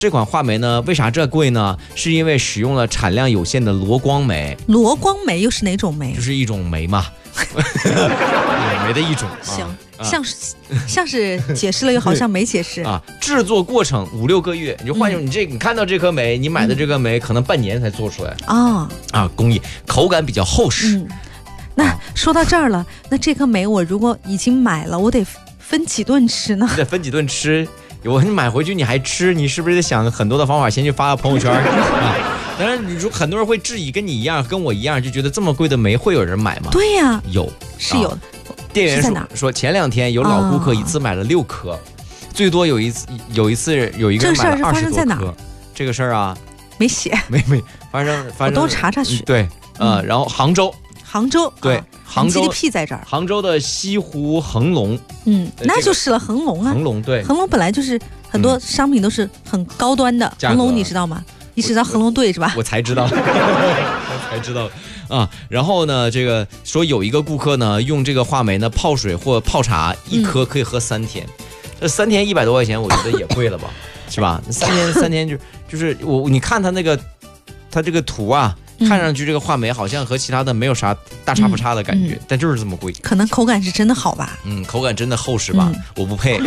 这款话梅呢，为啥这贵呢？是因为使用了产量有限的罗光梅。 罗光梅又是哪种梅？ 就是一种梅嘛，梅的一种。 行，像是解释了，又好像没解释啊。制作过程5、6个月，你就换用你看到这颗梅，你买的这个梅可能半年才做出来工艺工感比较厚实。 那说到这儿了，那这颗梅我如果已经买了，我得分几顿吃呢？ 你得分几顿吃。你买回去你还吃，你是不是得想很多的方法先去发到朋友圈啊？当然，你说很多人会质疑，跟你一样，跟我一样，就觉得这么贵的梅会有人买吗？ 对呀，是有。 店员说前2天有老顾客一次买了6颗，最多有一次有一个人买了20多颗。这个事儿啊， 没写， 没，反正我都查去。 对，然后杭州对，杭州 GDP 在这儿， 杭州的西湖恒隆， 那就是了，恒隆啊， 恒隆对， 恒隆本来就是很多商品都是很高端的，恒隆你知道吗？你知道恒隆对是吧？ 我才知道，我才知道啊。然后呢，这个说有一个顾客呢，用这个话梅呢泡水或泡茶，一颗可以喝3天，这3天100多块钱，我觉得也贵了吧，是吧？3天就是你看他这个图啊。看上去这个话梅好像和其他的没有啥大差不差的感觉，但就是这么贵。 可能口感是真的好吧？ 口感真的厚实吧？我不配。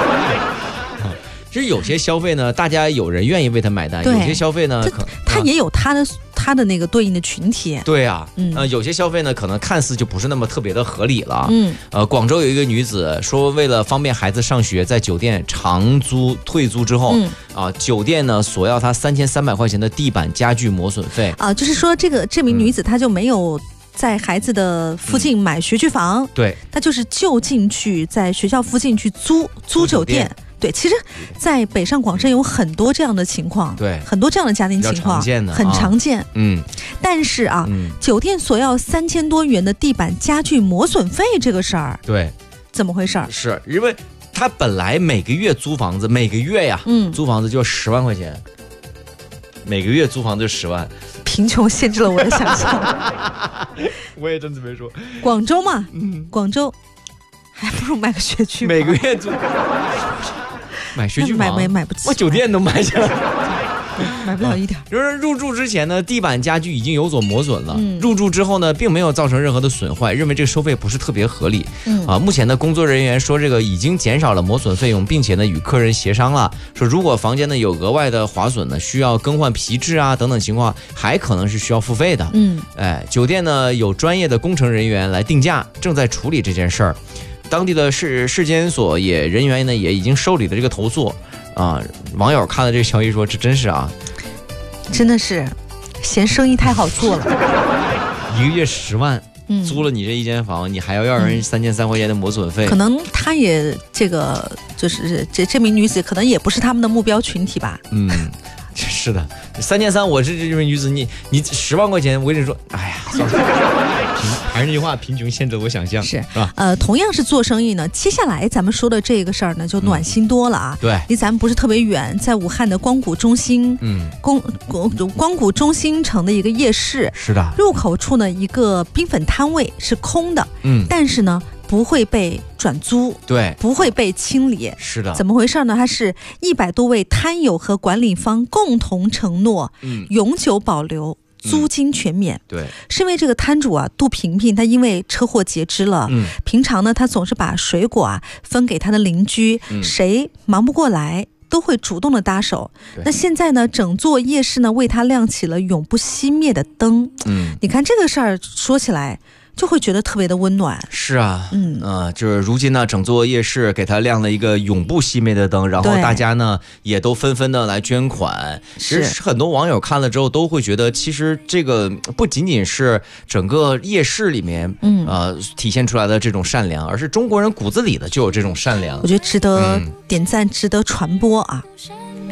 其实有些消费呢，大家有人愿意为他买单，有些消费呢， 他也有他的那个对应的群体。 对啊，有些消费呢，可能看似就不是那么特别的合理了。广州有一个女子说，为了方便孩子上学，在酒店长租退租之后，酒店呢索要她3300块钱的地板家具磨损费。 就是说这名女子她就没有在孩子的附近买学区房， 对， 她就是就近去在学校附近去租酒店。对，其实，在北上广深有很多这样的情况， 对， 很多这样的家庭情况，很常见。但是酒店索要3000多元的地板家具磨损费这个事儿， 对， 怎么回事？ 是因为他本来每个月租房子，每个月呀，租房子就10万块钱，每个月租房子就10万。 贫穷限制了我的想象。 我也真准备说， 广州嘛，广州还不如买个学区房， 每个月租。买学区房买不起， 我酒店都买起来， 买不了一点。 就是入住之前呢，地板家具已经有所磨损了，入住之后呢，并没有造成任何的损坏，认为这个收费不是特别合理。目前的工作人员说，这个已经减少了磨损费用，并且呢与客人协商了，说如果房间呢有额外的划损呢，需要更换皮质啊等等情况，还可能是需要付费的。酒店呢有专业的工程人员来定价，正在处理这件事儿。当地的市监所人员呢也已经受理了这个投诉啊。网友看了这个消息说，这真是真的是嫌生意太好做了。 1个月10万，租了你这一间房，你还要人3300块钱的磨损费。 可能他也就是这名女子可能也不是他们的目标群体吧。 是的，3300，我是这名女子，你10万块钱，我跟你说，哎呀，算了。还是那句话，贫穷限制了我想象。 是同样是做生意呢，接下来咱们说的这个事儿呢，就暖心多了啊。 对， 离咱们不是特别远，在武汉的光谷中心，光谷中心城的一个夜市。 是的， 入口处呢一个冰粉摊位是空的，但是呢不会被转租， 对， 不会被清理。 是的， 怎么回事呢？它是100多位摊友和管理方共同承诺，永久保留。租金全免。 对， 是因为这个摊主杜萍萍，她因为车祸截肢了，平常呢她总是把水果分给她的邻居，谁忙不过来都会主动的搭手。那现在呢，整座夜市呢为她亮起了永不熄灭的灯。你看这个事儿说起来就会觉得特别的温暖。 是啊，就是如今呢，整座夜市给它亮了一个永不熄灭的灯，然后大家呢也都纷纷的来捐款。其实很多网友看了之后都会觉得，其实这个不仅仅是整个夜市里面体现出来的这种善良，而是中国人骨子里的就有这种善良。 我觉得值得点赞，值得传播啊。